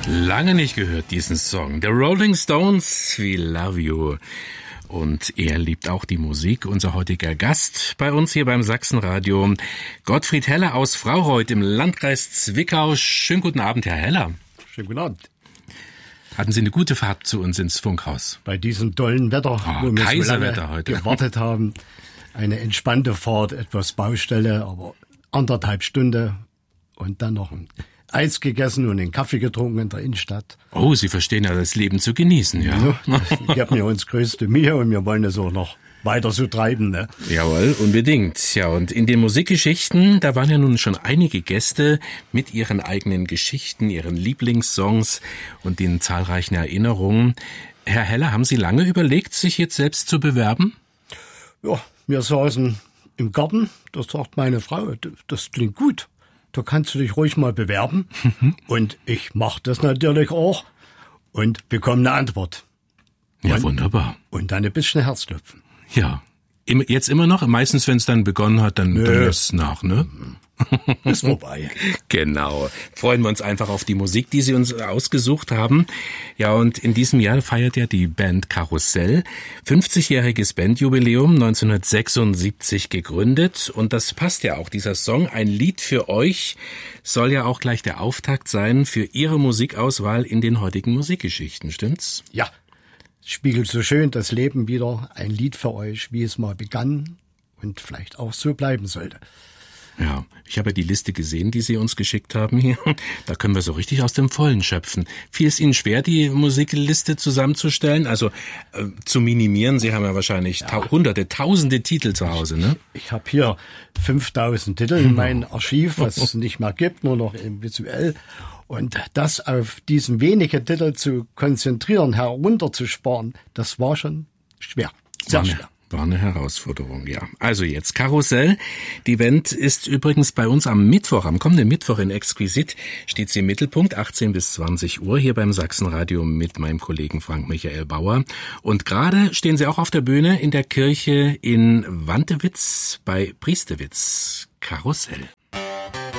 Lange nicht gehört, diesen Song. The Rolling Stones, We Love You. Und er liebt auch die Musik. Unser heutiger Gast bei uns hier beim Sachsenradio, Gottfried Heller aus Fraureuth im Landkreis Zwickau. Schönen guten Abend, Herr Heller. Schönen guten Abend. Hatten Sie eine gute Fahrt zu uns ins Funkhaus? Bei diesem tollen Wetter, wo wir so lange heute gewartet haben. Eine entspannte Fahrt, etwas Baustelle, aber 1,5 Stunden und dann noch ein Eis gegessen und einen Kaffee getrunken in der Innenstadt. Oh, Sie verstehen ja, das Leben zu genießen, ja. Ich habe mir uns größte Mühe und wir wollen es auch noch weiter so treiben, ne? Jawohl, unbedingt. Ja, und in den Musikgeschichten, da waren ja nun schon einige Gäste mit ihren eigenen Geschichten, ihren Lieblingssongs und den zahlreichen Erinnerungen. Herr Heller, haben Sie lange überlegt, sich jetzt selbst zu bewerben? Ja, wir saßen im Garten, da sagt meine Frau, das klingt gut. Da kannst du dich ruhig mal bewerben. Und ich mache das natürlich auch und bekomme eine Antwort. Ja, wunderbar. Und dann ein bisschen Herzklopfen. Ja, jetzt immer noch? Meistens, wenn es dann begonnen hat, dann lässt es nach, ne? Ist vorbei. Genau. Freuen wir uns einfach auf die Musik, die Sie uns ausgesucht haben. Ja, und in diesem Jahr feiert ja die Band Karussell 50-jähriges Bandjubiläum, 1976 gegründet. Und das passt ja auch, dieser Song, ein Lied für euch, soll ja auch gleich der Auftakt sein für Ihre Musikauswahl in den heutigen Musikgeschichten, stimmt's? Ja, spiegelt so schön das Leben wider, ein Lied für euch, wie es mal begann und vielleicht auch so bleiben sollte. Ja, ich habe ja die Liste gesehen, die Sie uns geschickt haben hier. Da können wir so richtig aus dem Vollen schöpfen. Fiel es Ihnen schwer, die Musikliste zusammenzustellen? Also zu minimieren, Sie haben ja wahrscheinlich hunderte, tausende Titel zu Hause, ne? Ich habe hier 5000 Titel in meinem Archiv, was es nicht mehr gibt, nur noch visuell. Und das auf diesen wenigen Titel zu konzentrieren, herunterzusparen, das war schon schwer, sehr schwer. War eine Herausforderung, ja. Also jetzt Karussell. Die Band ist übrigens bei uns am Mittwoch, am kommenden Mittwoch in Exquisit, steht sie im Mittelpunkt, 18 bis 20 Uhr hier beim Sachsenradio mit meinem Kollegen Frank Michael Bauer. Und gerade stehen sie auch auf der Bühne in der Kirche in Wantewitz bei Priestewitz. Karussell.